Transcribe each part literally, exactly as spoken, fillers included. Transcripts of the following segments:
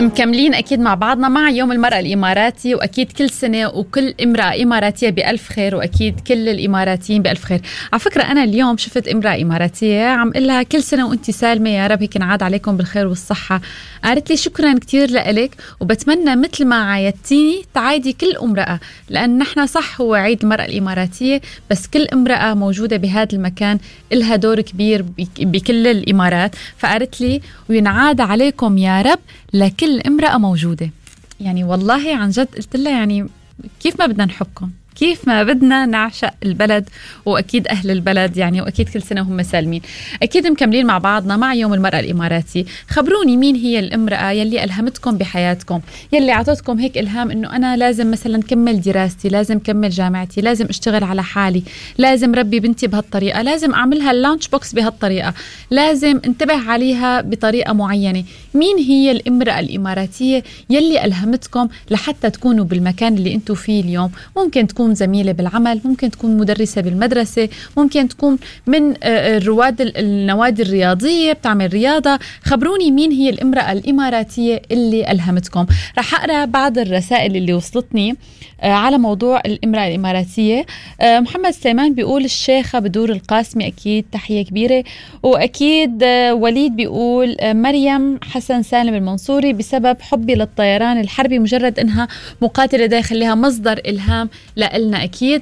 مكملين أكيد مع بعضنا مع يوم المرأة الإماراتي، وأكيد كل سنة وكل امرأة إماراتية بألف خير، وأكيد كل الإماراتيين بألف خير. على فكرة أنا اليوم شفت امرأة إماراتية عم قلها كل سنة وأنت سالمة يا رب هيك نعاد عليكم بالخير والصحة. قالت لي شكرا كتير لإلك، وبتمنى مثل ما عايدتيني تعايدي كل امرأة، لأن نحن صح هو عيد المرأة الإماراتية، بس كل امرأة موجودة بهذا المكان إلها دور كبير بكل الإمارات. فقالت لي وينعاد عليكم يا رب لكل امرأة موجودة. يعني والله عن جد قلت لها يعني كيف ما بدنا نحبكم، كيف ما بدنا نعشق البلد، وأكيد أهل البلد يعني، وأكيد كل سنة هم سالمين. أكيد مكملين مع بعضنا مع يوم المرأة الإماراتي. خبروني مين هي الامرأة يلي ألهمتكم بحياتكم، يلي عطتكم هيك إلهام إنه أنا لازم مثلا كمل دراستي، لازم كمل جامعتي، لازم اشتغل على حالي، لازم ربي بنتي بهالطريقة، لازم أعملها اللانش بوكس بهالطريقة، لازم انتبه عليها بطريقة معينة. مين هي الامرأة الإماراتية يلي ألهمتكم لحتى تكونوا بالمكان اللي انتوا فيه اليوم؟ ممكن تكون زميلة بالعمل، ممكن تكون مدرسة بالمدرسة، ممكن تكون من رواد النوادي الرياضية بتعمل رياضة. خبروني مين هي الامرأة الإماراتية اللي ألهمتكم. رح أقرأ بعض الرسائل اللي وصلتني على موضوع الامرأة الإماراتية. محمد سليمان بيقول الشيخة بدور القاسمي، أكيد تحية كبيرة. وأكيد وليد بيقول مريم حسن سالم المنصوري، بسبب حبي للطيران الحربي، مجرد إنها مقاتلة ده يخليها مصدر إلهام لنا أكيد.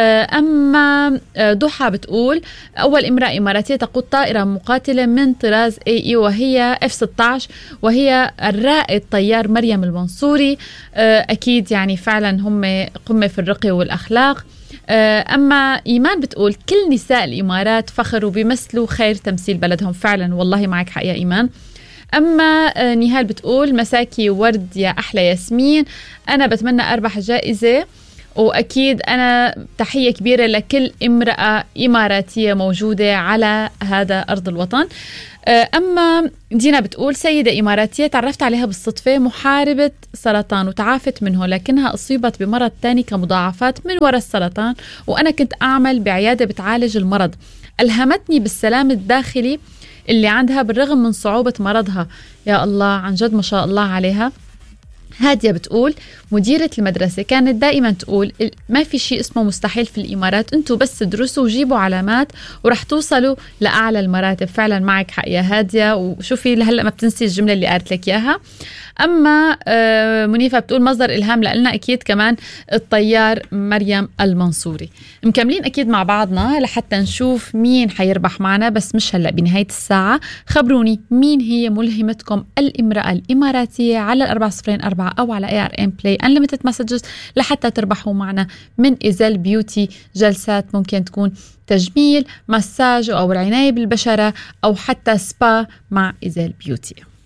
أما ضحى بتقول أول امرأة إماراتية تقود طائرة مقاتلة من طراز اي اي وهي اف ستة عشر، وهي الرائد طيار مريم المنصوري. أكيد يعني فعلا هم قمة في الرقي والأخلاق. أما إيمان بتقول كل نساء الإمارات فخر وبيمثلوا خير تمثيل بلدهم. فعلا والله معك حق يا إيمان. أما نهال بتقول مساكي ورد يا أحلى ياسمين، أنا بتمنى أربح جائزة، وأكيد أنا تحية كبيرة لكل امرأة إماراتية موجودة على هذا أرض الوطن. أما دينا بتقول سيدة إماراتية تعرفت عليها بالصدفة، محاربة سرطان وتعافت منه، لكنها أصيبت بمرض تاني كمضاعفات من وراء السرطان، وأنا كنت أعمل بعيادة بتعالج المرض. ألهمتني بالسلام الداخلي اللي عندها بالرغم من صعوبة مرضها. يا الله عن جد ما شاء الله عليها. هادية بتقول مديرة المدرسة كانت دائما تقول ما في شيء اسمه مستحيل في الإمارات، انتوا بس درسوا وجيبوا علامات ورح توصلوا لأعلى المراتب. فعلا معك حق يا هادية، وشوفي لهلأ ما بتنسي الجملة اللي قالت لك إياها. أما منيفة بتقول مصدر إلهام لنا أكيد كمان الطيار مريم المنصوري. مكملين أكيد مع بعضنا لحتى نشوف مين حيربح معنا، بس مش هلأ بنهاية الساعة. خبروني مين هي ملهمتكم الامرأة الإماراتية على الأربعة صفرين أربعة أو على إيه آر إم Play Unlimited Messages لحتى تربحوا معنا من إزال بيوتي جلسات، ممكن تكون تجميل، مساج أو العناية بالبشرة، أو حتى سبا مع إزال بيوتي.